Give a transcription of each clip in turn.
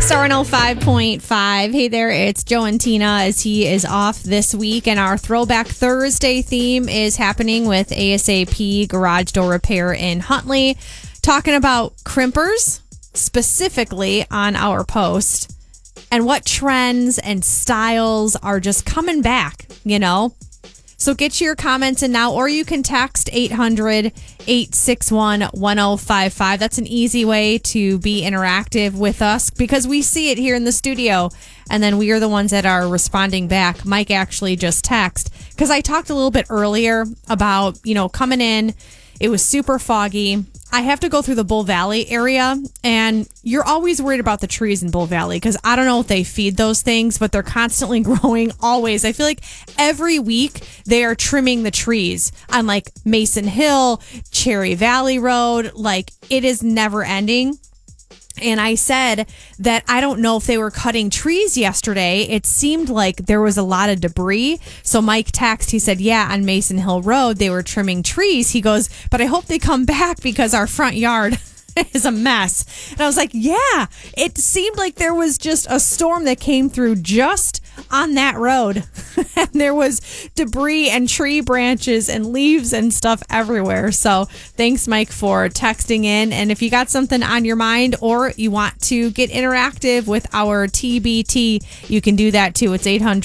Star 105.5. Hey there, it's Joe and Tina as he is off this week. And our Throwback Thursday theme is happening with ASAP Garage Door Repair in Huntley. Talking about crimpers, specifically on our post, and what trends and styles are just coming back, you know? So get your comments in now, or you can text 800-861-1055. That's an easy way to be interactive with us because we see it here in the studio, and then we are the ones that are responding back. Mike actually just texted because I talked a little bit earlier about, coming in. It was super foggy. I have to go through the Bull Valley area, and you're always worried about the trees in Bull Valley because I don't know if they feed those things, but they're constantly growing always. I feel like every week they are trimming the trees on like Mason Hill, Cherry Valley Road. Like it is never ending. And I said that I don't know if they were cutting trees yesterday. It seemed like there was a lot of debris. So Mike texted, he said, yeah, on Mason Hill Road, they were trimming trees. He goes, but I hope they come back because our front yard is a mess. And I was like, yeah, it seemed like there was just a storm that came through just on that road. And there was debris and tree branches and leaves and stuff everywhere. So thanks, Mike, for texting in. And if you got something on your mind or you want to get interactive with our TBT, you can do that too. It's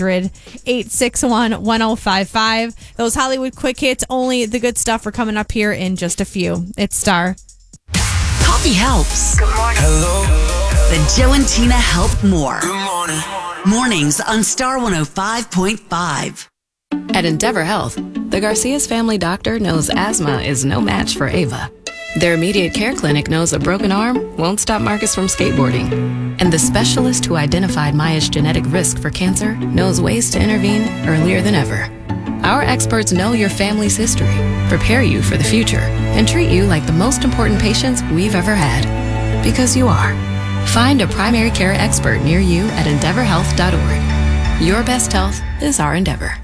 800-861-1055. Those Hollywood quick hits, only the good stuff are coming up here in just a few. It's Star. Coffee helps. Good morning. Hello. The Joe and Tina help more. Good morning. Mornings on Star 105.5. At Endeavor Health, the Garcia's family doctor knows asthma is no match for Ava. Their immediate care clinic knows a broken arm won't stop Marcus from skateboarding. And the specialist who identified Maya's genetic risk for cancer knows ways to intervene earlier than ever. Our experts know your family's history, prepare you for the future, and treat you like the most important patients we've ever had. Because you are. Find a primary care expert near you at EndeavorHealth.org. Your best health is our endeavor.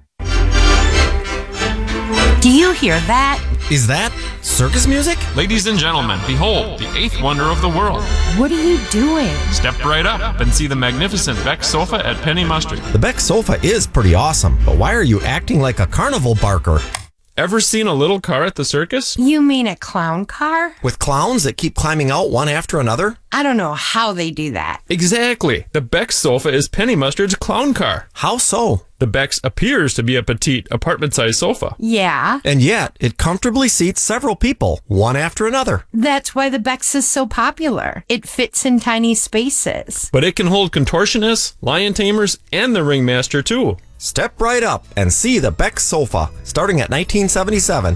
Do you hear that? Is that circus music? Ladies and gentlemen, behold, the eighth wonder of the world. What are you doing? Step right up and see the magnificent Beck sofa at Penny Mustard. The Beck sofa is pretty awesome, but why are you acting like a carnival barker? Ever seen a little car at the circus? You mean a clown car? With clowns that keep climbing out one after another? I don't know how they do that. Exactly. The Beck sofa is Penny Mustard's clown car. How so? The Beck's appears to be a petite, apartment-sized sofa. Yeah. And yet, it comfortably seats several people, one after another. That's why the Bex is so popular. It fits in tiny spaces. But it can hold contortionists, lion tamers, and the ringmaster, too. Step right up and see the Beck sofa, starting at $19.77.